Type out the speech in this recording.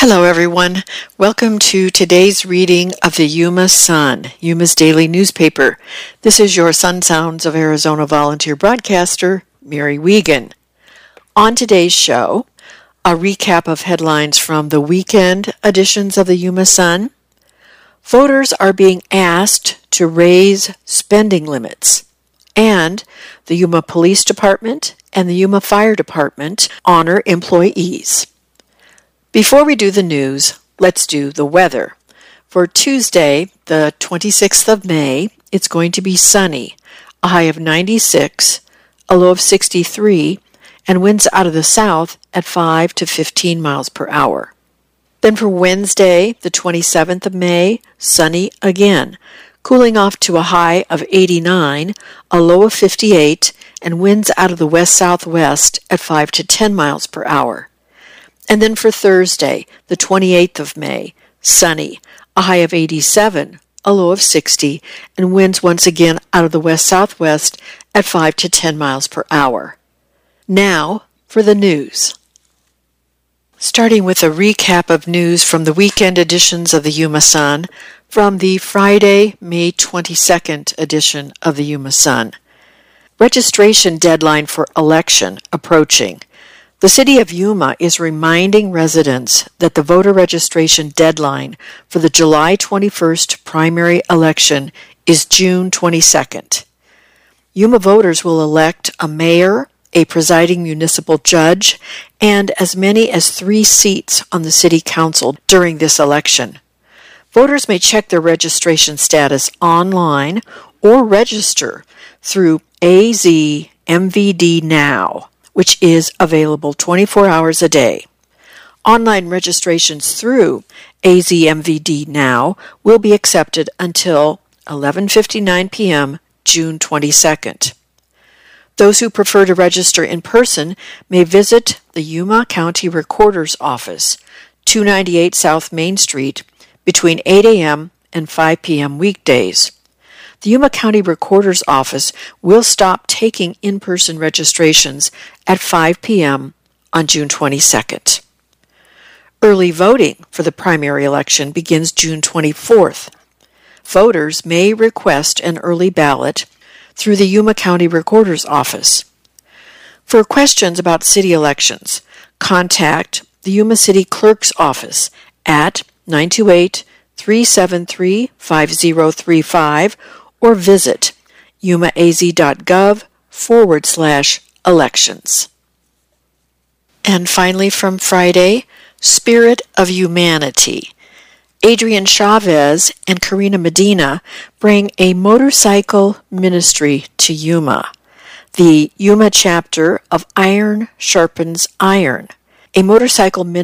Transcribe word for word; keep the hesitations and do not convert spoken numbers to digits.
Hello everyone. Welcome to today's reading of the Yuma Sun, Yuma's daily newspaper. This is your Sun Sounds of Arizona volunteer broadcaster, Mary Wiegand. On today's show, a recap of headlines from the weekend editions of the Yuma Sun. Voters are being asked to raise spending limits. And the Yuma Police Department and the Yuma Fire Department honor employees. Before we do the news, let's do the weather. For Tuesday, the twenty-sixth of May, it's going to be sunny, a high of ninety-six, a low of sixty-three, and winds out of the south at five to fifteen miles per hour. Then for Wednesday, the twenty-seventh of May, sunny again, cooling off to a high of eighty-nine, a low of fifty-eight, and winds out of the west-southwest at five to ten miles per hour. And then for Thursday, the twenty-eighth of May, sunny, a high of eighty-seven, a low of sixty, and winds once again out of the west-southwest at five to ten miles per hour. Now for the news. Starting with a recap of news from the weekend editions of the Yuma Sun, from the Friday, May twenty-second edition of the Yuma Sun. Registration deadline for election approaching. The City of Yuma is reminding residents that the voter registration deadline for the July twenty-first primary election is June twenty-second. Yuma voters will elect a mayor, a presiding municipal judge, and as many as three seats on the city council during this election. Voters may check their registration status online or register through A Z M V D Now, which is available twenty-four hours a day. Online registrations through A Z M V D Now will be accepted until eleven fifty-nine p.m. June twenty-second. Those who prefer to register in person may visit the Yuma County Recorder's Office, two ninety-eight South Main Street, between eight a.m. and five p.m. weekdays. The Yuma County Recorder's Office will stop taking in-person registrations at five p.m. on June twenty-second. Early voting for the primary election begins June twenty-fourth. Voters may request an early ballot through the Yuma County Recorder's Office. For questions about city elections, contact the Yuma City Clerk's Office at nine two eight, three seven three, five zero three five or visit yumaaz.gov forward slash elections. And finally from Friday, Spirit of Humanity. Adrian Chavez and Karina Medina bring a motorcycle ministry to Yuma. The Yuma chapter of Iron Sharpens Iron, a motorcycle ministry